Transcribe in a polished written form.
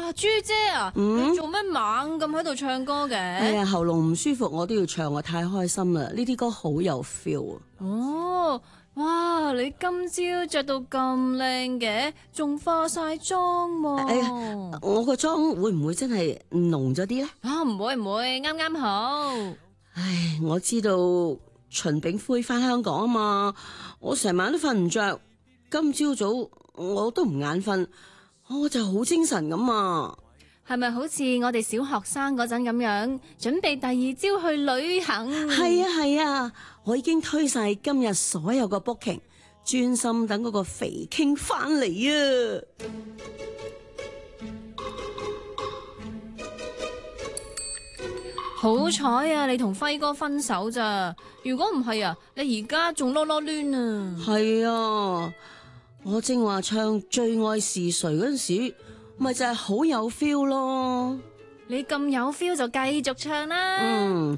哇，朱姐啊，你做咩猛咁喺度唱歌嘅？ 哎呀，喉嚨唔舒服，我都要唱啊！太開心啦，呢啲歌好有 feel 啊！ 哦，哇，你今朝着到咁靚嘅，仲化晒妝喎。 哎呀，我個妝會唔會真係濃咗啲呢？ 啊，唔會，啱啱好。 唉，我知道秦炳輝翻香港啊嘛，我成晚都瞓唔着，今朝早我都唔眼瞓，我就好精神咁啊！ 係咪好似我哋小學生嗰陣咁樣，準備第二朝去旅行？ 係啊，我已經推晒今日所有個 booking， 專心等嗰個肥傾翻嚟啊！ 好彩啊，你同輝哥分手咋？如果唔係啊，你而家仲囉囉攣啊！ 係啊，我正話唱最愛是誰嗰陣時，咪就係好有 feel 咯。 你咁有 feel 就繼續唱啦。